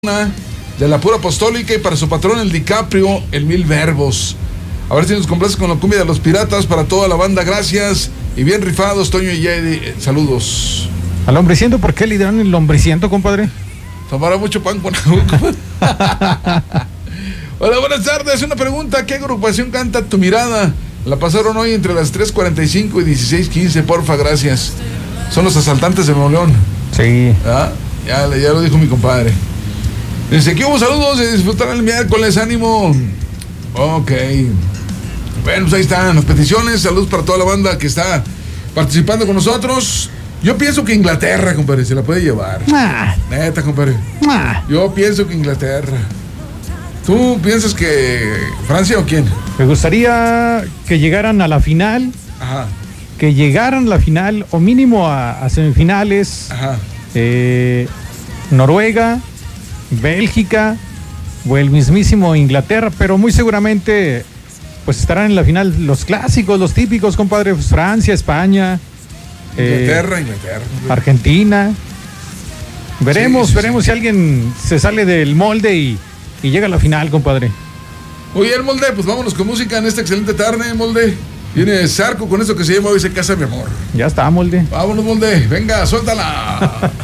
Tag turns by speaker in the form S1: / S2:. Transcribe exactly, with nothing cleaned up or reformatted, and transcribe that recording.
S1: de la pura apostólica y para su patrón el DiCaprio, el Mil Verbos. A ver si nos complaces con la cumbia de los piratas para toda la banda, gracias. Y bien rifados, Toño y Yedi, saludos.
S2: Al hombreciento, ¿por qué le dan el hombreciento, compadre?
S1: Tomará mucho pan con agua. Hola, buenas tardes, una pregunta, ¿qué agrupación canta Tu Mirada? La pasaron hoy entre las tres cuarenta y cinco y dieciséis quince, porfa, gracias. Son los Asaltantes de Nuevo León.
S2: Sí.
S1: ¿Ah? Ya, ya lo dijo mi compadre. Dice que hubo saludos y disfrutar el miércoles, ánimo. Ok. Bueno, pues ahí están las peticiones. Saludos para toda la banda que está participando con nosotros. Yo pienso que Inglaterra, compadre, se la puede llevar.
S2: Ah.
S1: Neta, compadre.
S2: Ah.
S1: Yo pienso que Inglaterra. ¿Tú piensas que Francia o quién?
S2: Me gustaría que llegaran a la final.
S1: Ajá.
S2: Que llegaran a la final o mínimo a, a semifinales.
S1: Ajá.
S2: Eh, Noruega, Bélgica o el mismísimo Inglaterra, pero muy seguramente pues estarán en la final los clásicos, los típicos, compadre, pues, Francia, España,
S1: Inglaterra,
S2: eh,
S1: Inglaterra.
S2: Argentina. Veremos,
S1: Sí, sí,
S2: veremos
S1: sí.
S2: si alguien se sale del molde y, y llega a la final, compadre.
S1: Muy bien, Molde, pues vámonos con música en esta excelente tarde, Molde. Viene Zarco con eso que se llama Hoy se casa mi amor.
S2: Ya está, molde.
S1: Vámonos, Molde, venga, suéltala.